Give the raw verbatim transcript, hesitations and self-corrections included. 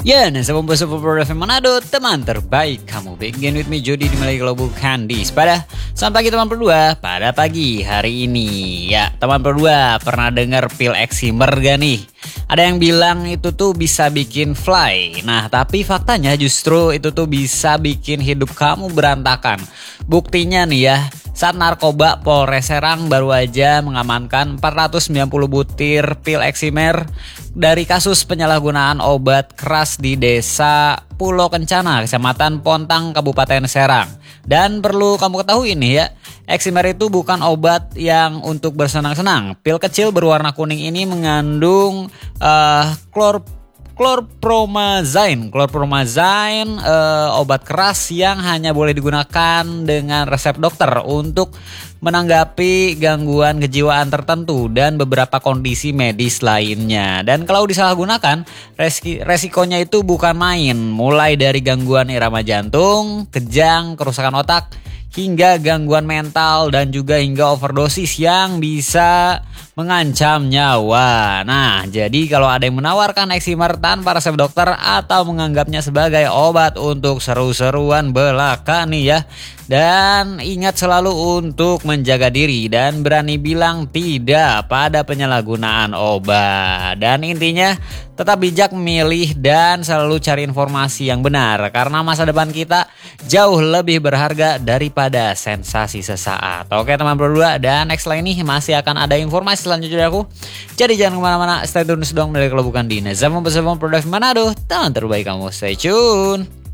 Ya, nah sebelum bersama Prof Manado, teman terbaik kamu. Begin with me Jody di Malay kalau bukan di Sepada. Selamat pagi teman berdua pada pagi hari ini. Ya, teman berdua pernah dengar pil eksimer gak nih? Ada yang bilang itu tuh bisa bikin fly. Nah, tapi faktanya justru itu tuh bisa bikin hidup kamu berantakan. Buktinya nih ya, saat narkoba Polres Serang baru aja mengamankan empat ratus sembilan puluh butir pil eksimer dari kasus penyalahgunaan obat keras di Desa Pulau Kencana, Kecamatan Pontang, Kabupaten Serang. Dan perlu kamu ketahui nih ya, eksimer itu bukan obat yang untuk bersenang-senang. Pil kecil berwarna kuning ini mengandung uh, klor Chlorpromazine, chlorpromazine uh, obat keras yang hanya boleh digunakan dengan resep dokter untuk menanggapi gangguan kejiwaan tertentu dan beberapa kondisi medis lainnya. Dan kalau disalahgunakan, reski, resikonya itu bukan main, mulai dari gangguan irama jantung, kejang, kerusakan otak, hingga gangguan mental dan juga hingga overdosis yang bisa mengancam nyawa. Nah, jadi kalau ada yang menawarkan eksimer tanpa resep dokter atau menganggapnya sebagai obat untuk seru-seruan belaka nih ya. Dan ingat selalu untuk menjaga diri dan berani bilang tidak pada penyalahgunaan obat. Dan intinya tetap bijak memilih dan selalu cari informasi yang benar. Karena masa depan kita jauh lebih berharga daripada sensasi sesaat. Oke teman berdua, dan next line ini masih akan ada informasi selanjutnya dari aku. Jadi jangan kemana-mana, stay tune sedang dari kalau bukan di Nazam bersama Prof Manado, teman terbaik kamu, stay tune.